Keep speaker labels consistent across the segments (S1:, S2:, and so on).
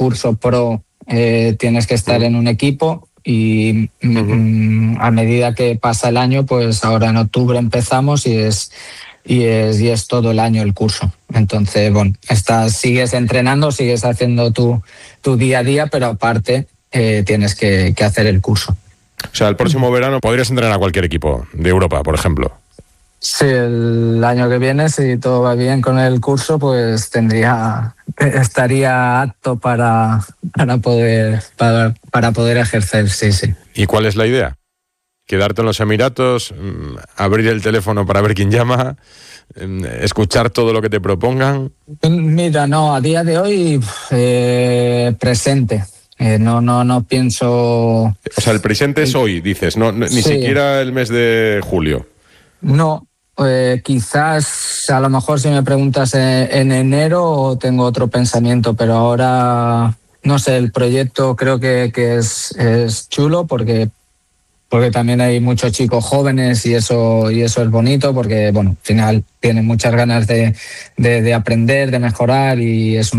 S1: curso pro tienes que estar en un equipo y a medida que pasa el año, pues ahora en octubre empezamos y es todo el año el curso. Entonces, bueno, sigues entrenando, sigues haciendo tu día a día, pero aparte tienes que hacer el curso.
S2: O sea, el próximo verano podrías entrenar a cualquier equipo de Europa, por ejemplo.
S1: Sí, el año que viene, si todo va bien con el curso, pues estaría apto para poder ejercer, sí.
S2: ¿Y cuál es la idea? ¿Quedarte en los Emiratos, abrir el teléfono para ver quién llama, escuchar todo lo que te propongan?
S1: Mira, no, a día de hoy presente. No pienso...
S2: O sea, el presente es hoy, dices, ni
S1: sí.
S2: siquiera el mes de julio.
S1: No, quizás a lo mejor si me preguntas en enero tengo otro pensamiento, pero ahora, no sé, el proyecto creo que es chulo porque también hay muchos chicos jóvenes y eso es bonito porque, bueno, al final tienen muchas ganas de aprender, de mejorar y es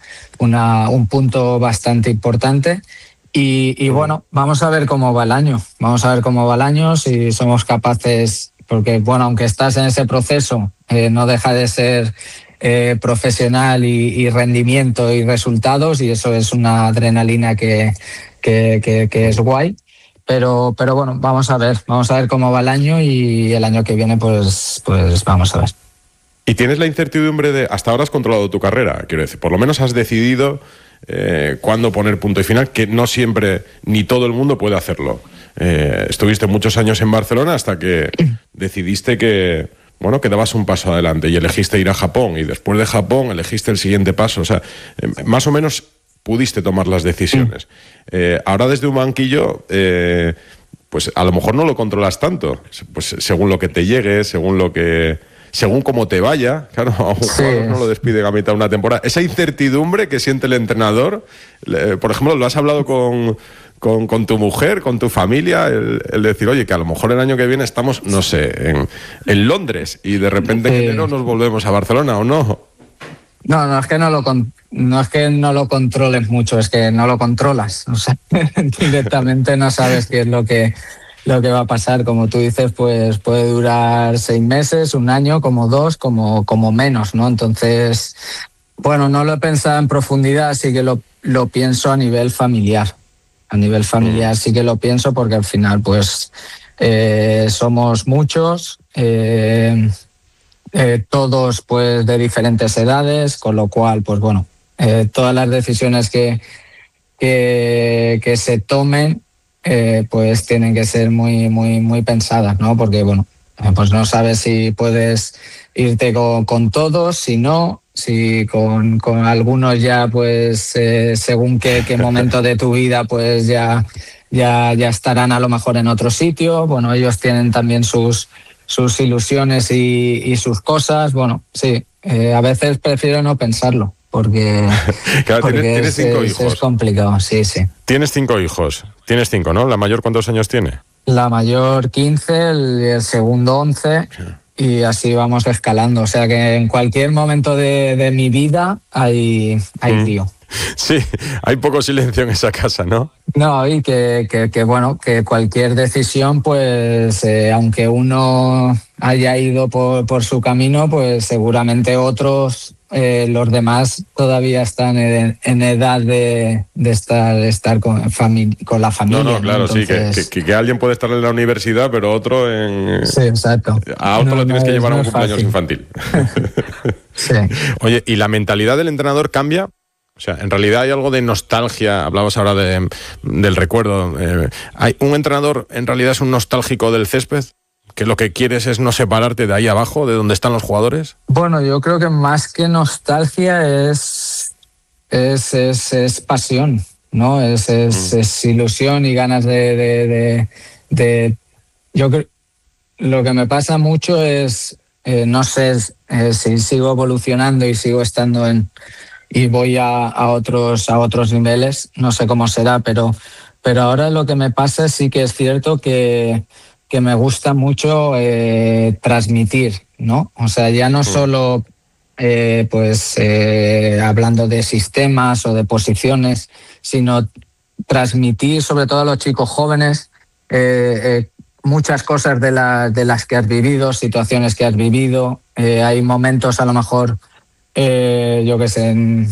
S1: un punto bastante importante. Y bueno, vamos a ver cómo va el año, si somos capaces, porque bueno, aunque estás en ese proceso, no deja de ser profesional y rendimiento y resultados, y eso es una adrenalina que es guay. Pero bueno, vamos a ver cómo va el año y el año que viene pues vamos a ver.
S2: Y tienes la incertidumbre de, hasta ahora has controlado tu carrera, quiero decir, por lo menos has decidido cuándo poner punto y final, que no siempre ni todo el mundo puede hacerlo. Estuviste muchos años en Barcelona hasta que decidiste que dabas un paso adelante y elegiste ir a Japón, y después de Japón elegiste el siguiente paso. O sea, más o menos pudiste tomar las decisiones. Ahora desde un banquillo, pues a lo mejor no lo controlas tanto, pues según lo que te llegue, según cómo te vaya. Claro, a un jugador no lo despiden a mitad de una temporada. Esa incertidumbre que siente el entrenador, por ejemplo, ¿lo has hablado con tu mujer, con tu familia, el decir, oye, que a lo mejor el año que viene estamos, no sé, en Londres y de repente en enero nos volvemos a Barcelona, ¿o no?
S1: No es que no lo controles mucho, es que no lo controlas. O sea, directamente no sabes qué es lo que va a pasar. Como tú dices, pues puede durar 6 meses, un año, como 2, como menos, ¿no? Entonces, bueno, no lo he pensado en profundidad, sí que lo pienso a nivel familiar. A nivel familiar sí que lo pienso porque al final, pues, somos muchos, todos pues de diferentes edades, con lo cual, pues bueno, todas las decisiones que se tomen pues tienen que ser muy, muy, muy pensadas, ¿no? Porque bueno, pues no sabes si puedes irte con todos, si con algunos ya pues según qué momento de tu vida pues ya estarán a lo mejor en otro sitio. Bueno, ellos tienen también sus ilusiones y sus cosas. Bueno, sí, a veces prefiero no pensarlo porque,
S2: claro,
S1: porque
S2: tienes 5 hijos.
S1: Es complicado, sí.
S2: Tienes 5 hijos. Tienes 5, ¿no? ¿La mayor cuántos años tiene?
S1: La mayor 15, el segundo 11 y así vamos escalando. O sea que en cualquier momento de mi vida hay lío.
S2: Sí, hay poco silencio en esa casa, ¿no?
S1: No, y que bueno, que cualquier decisión, pues aunque uno haya ido por su camino, pues seguramente otros, los demás todavía están en edad de estar con la familia.
S2: No, claro,
S1: entonces...
S2: sí, que alguien puede estar en la universidad, pero otro en...
S1: Sí, exacto.
S2: A otro lo tienes que llevar a un cumpleaños
S1: fácil.
S2: infantil.
S1: Sí.
S2: Oye, ¿y la mentalidad del entrenador cambia? O sea, en realidad hay algo de nostalgia, hablabas ahora del recuerdo. ¿Hay un entrenador en realidad es un nostálgico del césped? ¿Que lo que quieres es no separarte de ahí abajo, de donde están los jugadores?
S1: Bueno, yo creo que más que nostalgia es pasión, ¿no? Es ilusión y ganas de yo creo, lo que me pasa mucho es, no sé si sigo evolucionando y sigo estando y voy a otros niveles, no sé cómo será, pero ahora lo que me pasa sí que es cierto que me gusta mucho transmitir, ¿no? O sea, ya no solo hablando de sistemas o de posiciones, sino transmitir sobre todo a los chicos jóvenes muchas cosas de las que has vivido, situaciones que has vivido. Hay momentos a lo mejor, yo qué sé,